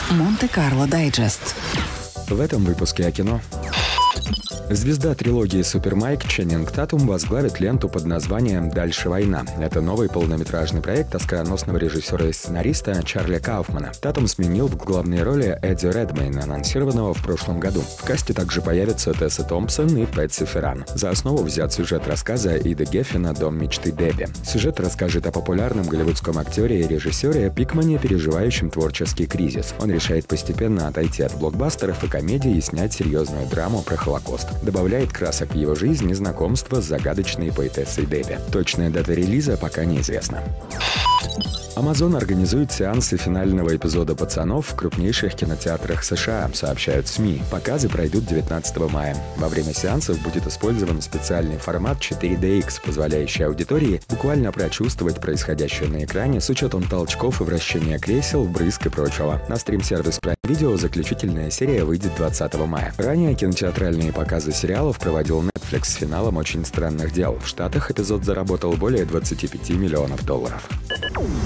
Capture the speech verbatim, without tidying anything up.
Монте-Карло Дайджест. В этом выпуске о кино. Звезда трилогии «Супер Майк» Ченнинг Татум возглавит ленту под названием «Дальше война». Это новый полнометражный проект оскароносного режиссера и сценариста Чарли Кауфмана. Татум сменил в главной роли Эдди Редмейна, анонсированного в прошлом году. В касте также появятся Тесса Томпсон и Пэтси Ферран. За основу взят сюжет рассказа Иды Геффена «Дом мечты Дебби». Сюжет расскажет о популярном голливудском актере и режиссере Пикмане, переживающем творческий кризис. Он решает постепенно отойти от блокбастеров и комедий и снять серьезную драму про Холокост. Добавляет красок в его жизнь и знакомство с загадочной поэтессой Дебби. Точная дата релиза пока неизвестна. Amazon организует сеансы финального эпизода «Пацанов» в крупнейших кинотеатрах США, сообщают СМИ. Показы пройдут девятнадцатого мая. Во время сеансов будет использован специальный формат четыре дэ икс, позволяющий аудитории буквально прочувствовать происходящее на экране с учетом толчков и вращения кресел, брызг и прочего. На стрим-сервис Prime Video заключительная серия выйдет двадцатого мая. Ранее кинотеатральные показы сериалов проводил Netflix с финалом «Очень странных дел». В Штатах эпизод заработал более двадцати пяти миллионов долларов.